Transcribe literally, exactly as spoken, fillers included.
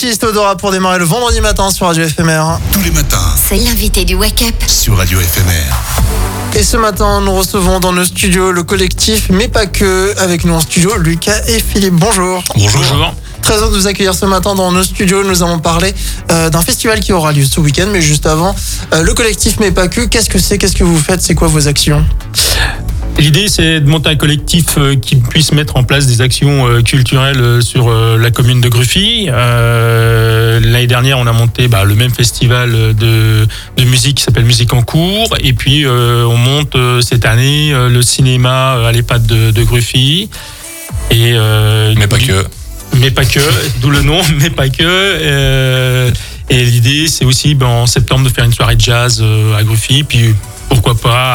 Voici Théodora pour démarrer le vendredi matin sur Radio F M R. Tous les matins C'est l'invité du Wake Up. sur Radio F M R. Et ce matin, nous recevons dans nos studios le collectif, mais pas que. Avec nous en studio, Lucas et Philippe. Bonjour. Bonjour. Bonjour. Très heureux de vous accueillir ce matin dans nos studios. Nous allons parler euh, d'un festival qui aura lieu ce week-end. Mais juste avant, euh, le collectif, mais pas que. Qu'est-ce que c'est? Qu'est-ce que vous faites? C'est quoi vos actions? L'idée, c'est de monter un collectif euh, qui puisse mettre en place des actions euh, culturelles euh, sur euh, la commune de Gruffy. Euh, l'année dernière, on a monté bah, le même festival de, de musique qui s'appelle Musique en cours. Et puis, euh, on monte euh, cette année euh, le cinéma euh, à l'EHPAD de, de Gruffy. Et, euh, Mais pas que. Mais pas que, d'où le nom, mais pas que. Euh, et l'idée, c'est aussi ben, en septembre de faire une soirée de jazz euh, à Gruffy. Puis, pourquoi pas